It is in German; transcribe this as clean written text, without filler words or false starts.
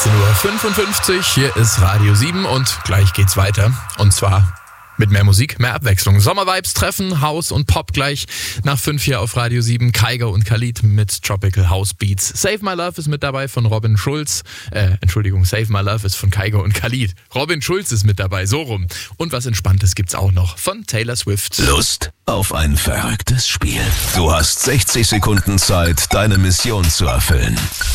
16:55 Uhr, hier ist Radio 7 und gleich geht's weiter. Und zwar mit mehr Musik, mehr Abwechslung. Sommervibes treffen, House und Pop gleich nach 5 hier auf Radio 7. Kygo und Khalid mit Tropical House Beats. Save My Love ist mit dabei von Robin Schulz. Save My Love ist von Kygo und Khalid. Robin Schulz ist mit dabei, so rum. Und was Entspanntes gibt's auch noch von Taylor Swift. Lust auf ein verrücktes Spiel? Du hast 60 Sekunden Zeit, deine Mission zu erfüllen.